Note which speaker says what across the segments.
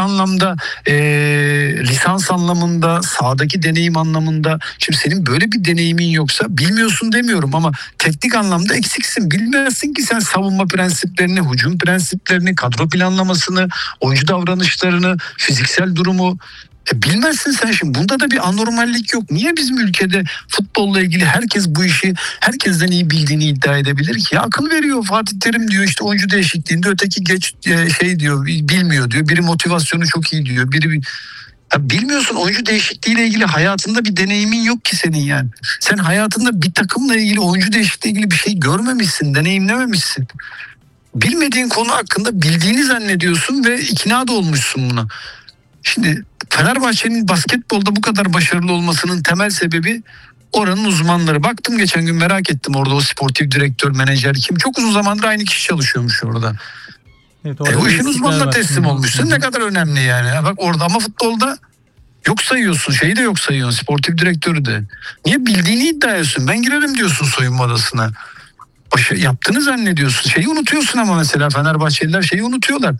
Speaker 1: anlamda, lisans anlamında, sahadaki deneyim anlamında. Şimdi senin böyle bir deneyimin yoksa, bilmiyorsun demiyorum ama teknik anlamda eksiksin. Bilmezsin ki sen savunma prensiplerini, hücum prensiplerini, kadro planlamasını, oyuncu davranışlarını, fiziksel durumu. Bilmezsin sen şimdi. Bunda da bir anormallik yok. Niye bizim ülkede futbolla ilgili herkes bu işi herkesten iyi bildiğini iddia edebilir ki? Ya akıl veriyor Fatih Terim diyor, işte oyuncu değişikliğinde öteki diyor, bilmiyor diyor. Biri motivasyonu çok iyi diyor. Ya bilmiyorsun, oyuncu değişikliğiyle ilgili hayatında bir deneyimin yok ki senin yani. Sen hayatında bir takımla ilgili, oyuncu değişikliğiyle ilgili bir şey görmemişsin, deneyimlememişsin. Bilmediğin konu hakkında bildiğini zannediyorsun ve ikna da olmuşsun buna. Şimdi Fenerbahçe'nin basketbolda bu kadar başarılı olmasının temel sebebi oranın uzmanları. Baktım geçen gün, merak ettim, orada o sportif direktör, menajer kim? Çok uzun zamandır aynı kişi çalışıyormuş orada.
Speaker 2: Evet,
Speaker 1: o işin uzmanına teslim olmuşsun. Ne kadar önemli yani. Bak orada, ama futbolda yok sayıyorsun. Şeyi de yok sayıyorsun. Sportif direktörü de. Niye? Bildiğini iddia ediyorsun. Ben girerim diyorsun soyunma odasına. Yaptığını zannediyorsun. Şeyi unutuyorsun ama mesela Fenerbahçeliler şeyi unutuyorlar.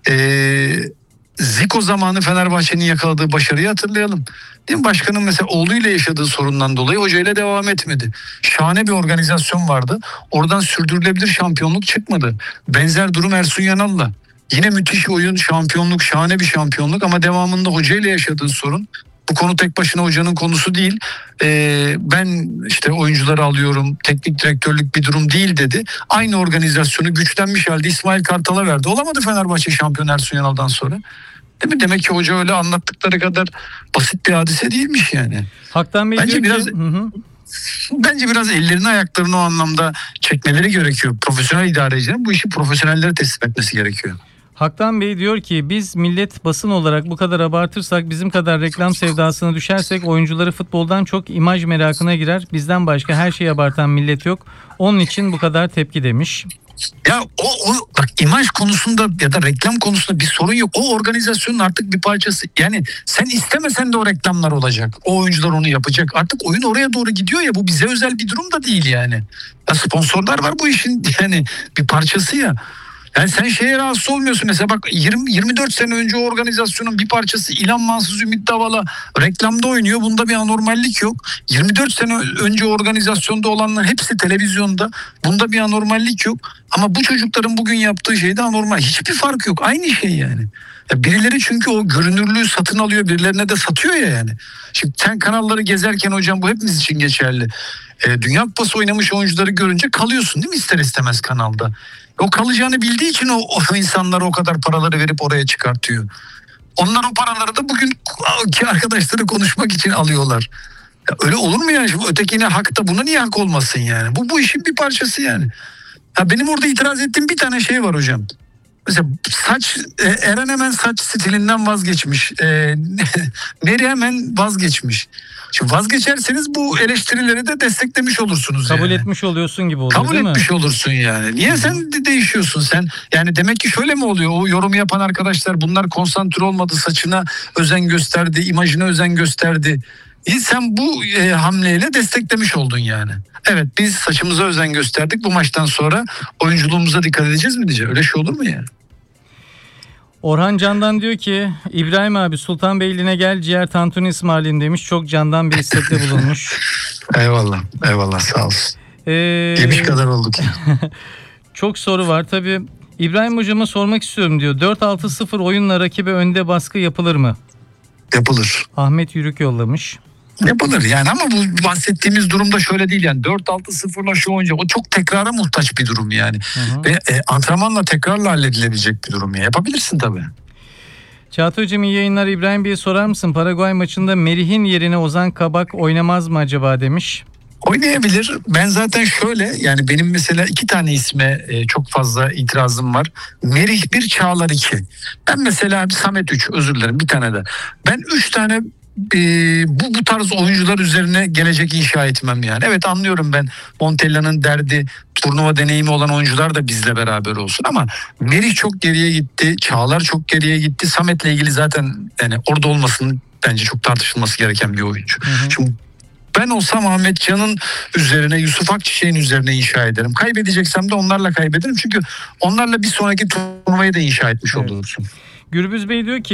Speaker 1: Zico zamanı Fenerbahçe'nin yakaladığı başarıyı hatırlayalım. Değil mi? Başkanın mesela oğluyla yaşadığı sorundan dolayı hocayla devam etmedi. Şahane bir organizasyon vardı. Oradan sürdürülebilir şampiyonluk çıkmadı. Benzer durum Ersun Yanal'la. Yine müthiş oyun, şampiyonluk, şahane bir şampiyonluk ama devamında hocayla yaşadığı sorun. Bu konu tek başına hocanın konusu değil. Ben işte oyuncuları alıyorum, teknik direktörlük bir durum değil dedi. Aynı organizasyonu güçlenmiş halde İsmail Kartal'a verdi. Olamadı Fenerbahçe şampiyon Ersun Yanal'dan sonra. Değil mi? Demek ki hoca öyle anlattıkları kadar basit bir hadise değilmiş yani.
Speaker 2: Haktan Bey
Speaker 1: bence biraz bence biraz ellerini ayaklarını o anlamda çekmeleri gerekiyor. Profesyonel idarecilerin bu işi profesyonellere teslim etmesi gerekiyor.
Speaker 2: Haktan Bey diyor ki biz millet basın olarak bu kadar abartırsak, bizim kadar reklam sevdasına düşersek oyuncuları futboldan çok imaj merakına girer. Bizden başka her şeyi abartan millet yok. Onun için bu kadar tepki demiş.
Speaker 1: Ya bak, imaj konusunda ya da reklam konusunda bir sorun yok. O organizasyonun artık bir parçası. Yani sen istemesen de o reklamlar olacak. O oyuncular onu yapacak. Artık oyun oraya doğru gidiyor ya, bu bize özel bir durum da değil yani. Ya sponsorlar var bu işin yani bir parçası ya. Yani sen şeye rahatsız olmuyorsun. Mesela bak 24 sene önce o organizasyonun bir parçası İlhan Mansız, Ümit Davala reklamda oynuyor. Bunda bir anormallik yok. 24 sene önce o organizasyonda olanlar hepsi televizyonda. Bunda bir anormallik yok. Ama bu çocukların bugün yaptığı şeyde anormal. Hiçbir fark yok. Aynı şey yani. Ya birileri çünkü o görünürlüğü satın alıyor. Birilerine de satıyor ya yani. Şimdi sen kanalları gezerken hocam, bu hepimiz için geçerli. Dünya Kupası oynamış oyuncuları görünce kalıyorsun değil mi, ister istemez kanalda. O kalacağını bildiği için o insanlar o kadar paraları verip oraya çıkartıyor. Onlar o paraları da bugünkü arkadaşları konuşmak için alıyorlar. Ya öyle olur mu yani? Şimdi ötekine hak da buna niye hak olmasın yani? Bu işin bir parçası yani. Ya benim orada itiraz ettiğim bir tane şey var hocam. Mesela Eren hemen saç stilinden vazgeçmiş. Neri hemen vazgeçmiş. Şimdi vazgeçerseniz bu eleştirileri de desteklemiş olursunuz.
Speaker 2: Kabul
Speaker 1: yani.
Speaker 2: etmiş oluyorsun gibi oluyor,
Speaker 1: Kabul
Speaker 2: değil mi?
Speaker 1: etmiş olursun yani. Niye sen değişiyorsun sen? Yani demek ki şöyle mi oluyor? O yorumu yapan arkadaşlar, bunlar konsantre olmadı, saçına özen gösterdi, imajına özen gösterdi. Sen bu hamleyle desteklemiş oldun yani. Evet, biz saçımıza özen gösterdik. Bu maçtan sonra oyunculuğumuza dikkat edeceğiz mi diyeceğim. Öyle şey olur mu yani?
Speaker 2: Orhan Can'dan diyor ki İbrahim abi Sultanbeyli'ne gel, ciğer tantuni ısmarlayayım demiş. Çok candan bir istekte bulunmuş.
Speaker 1: Eyvallah sağ olsun. Yemiş kadar olduk ya.
Speaker 2: Çok soru var tabii. İbrahim hocama sormak istiyorum diyor. 4-6-0 oyunla rakibe önde baskı yapılır mı?
Speaker 1: Yapılır.
Speaker 2: Ahmet Yürük yollamış.
Speaker 1: Yapılır yani, ama bu bahsettiğimiz durumda şöyle değil yani. 4-6-0'la şu oyuncu, o çok tekrara muhtaç bir durum yani. Ve antrenmanla, tekrarla halledilebilecek bir durum ya. Yapabilirsin tabii.
Speaker 2: Çağatay Hocam iyi yayınlar. İbrahim Bey'e sorar mısın? Paraguay maçında Merih'in yerine Ozan Kabak oynamaz mı acaba demiş.
Speaker 1: Oynayabilir. Ben zaten şöyle, yani benim mesela 2 tane isme çok fazla itirazım var. Merih 1, Çağlar 2. Ben mesela Samet 3, özür dilerim, bir tane de. Ben 3 tane bu tarz oyuncular üzerine gelecek inşa etmem yani. Evet, anlıyorum ben, Montella'nın derdi turnuva deneyimi olan oyuncular da bizle beraber olsun, ama Merih çok geriye gitti, Çağlar çok geriye gitti. Samet'le ilgili zaten yani orada olmasının bence çok tartışılması gereken bir oyuncu. Şimdi ben olsam Ahmet Can'ın üzerine, Yusuf Akçiçek'in üzerine inşa ederim. Kaybedeceksem de onlarla kaybederim. Çünkü onlarla bir sonraki turnuvayı da inşa etmiş olursun.
Speaker 2: Gürbüz Bey diyor ki